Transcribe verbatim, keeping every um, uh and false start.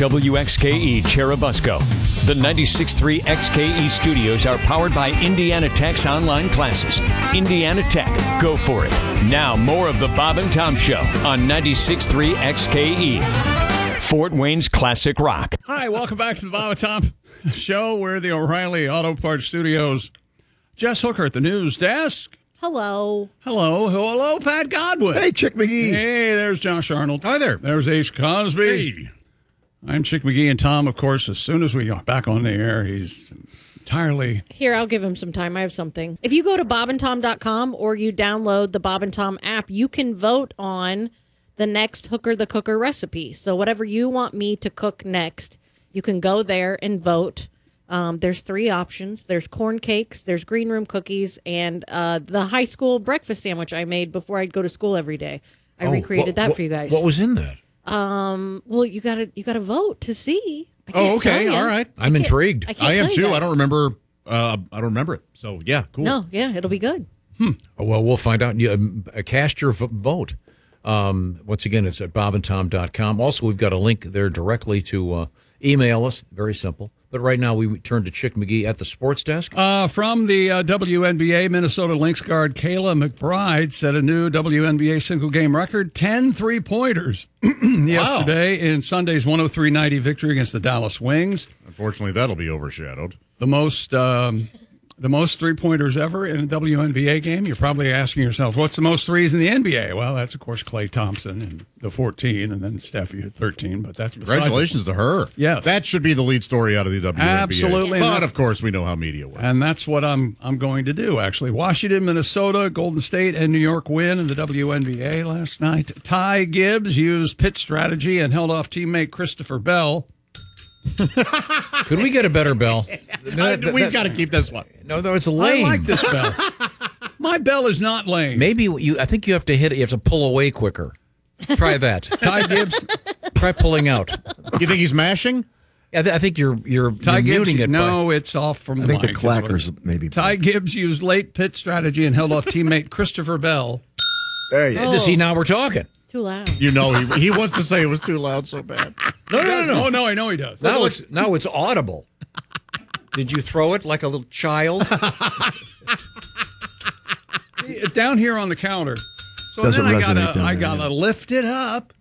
W X K E Cherubusco. The ninety-six point three X K E studios are powered by Indiana Tech's online classes. Indiana Tech, go for it. Now, more of the Bob and Tom Show on ninety-six point three X K E. Fort Wayne's classic rock. Hi, welcome back to the Bob and Tom Show. We're the O'Reilly Auto Parts Studios. Jess Hooker at the news desk. Hello. Hello. Hello, Pat Godwin. Hey, Chick McGee. Hey, there's Josh Arnold. Hi there. There's Ace Cosby. Hey. I'm Chick McGee, and Tom, of course, as soon as we are back on the air, he's entirely... Here, I'll give him some time. I have something. If you go to bob and tom dot com or you download the Bob and Tom app, you can vote on the next Hooker the Cooker recipe. So whatever you want me to cook next, you can go there and vote. Um, there's three options. There's corn cakes, there's green room cookies, and uh, the high school breakfast sandwich I made before I'd go to school every day. I oh, recreated what, that what, for you guys. What was in that? Um, well, you gotta you gotta vote to see. I Oh, can't okay. tell ya. All right. I'm I intrigued. I, can't I am tell you too. I guys. don't remember. Uh, I don't remember it. So yeah, cool. No, yeah, it'll be good. Oh, well, we'll find out. You, um, uh, cast your v- vote. Um, once again, it's at bob and tom dot com. Also, we've got a link there directly to uh, email us. Very simple. But right now, we turn to Chick McGee at the sports desk. Uh, from the uh, W N B A, Minnesota Lynx guard Kayla McBride set a new W N B A single-game record, ten three-pointers yesterday in Sunday's one oh three ninety victory against the Dallas Wings. Unfortunately, that'll be overshadowed. The most um, the most three-pointers ever in a W N B A game. You're probably asking yourself, what's the most threes in the N B A? Well, that's, of course, Klay Thompson and the fourteen, and then Steffi at thirteen. But that's Congratulations to her. Yes. That should be the lead story out of the W N B A. Absolutely. But, of course, we know how media works. And that's what I'm I'm going to do, actually. Washington, Minnesota, Golden State, and New York win in the W N B A last night. Ty Gibbs used pit strategy and held off teammate Christopher Bell. Could we get a better bell? Uh, We've got to keep this one. No, no, it's lame. I like this bell. My bell is not lame. Maybe you. I think you have to hit it. You have to pull away quicker. Try that. Ty Gibbs. Try pulling out. You think he's mashing? Yeah, I think you're you're, Ty you're Gibbs, muting it. no, it's off from I the think the mic. clackers maybe. Ty Gibbs used late pit strategy and held off teammate Christopher Bell. There you By, see, now we're talking. It's too loud. You know, he, he wants to say it was too loud so bad. No, no, no, no. Oh, no, I know he does. Now it's now it's audible. Did you throw it like a little child? Down here on the counter. So Doesn't then I resonate gotta, down I there, gotta yeah. lift it up.